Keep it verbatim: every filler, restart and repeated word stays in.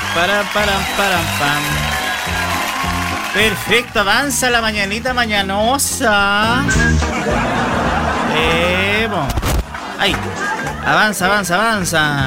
Para, para, para, pam. Perfecto, avanza la mañanita mañanosa. Eh, bon. Ahí. Avanza, avanza, avanza.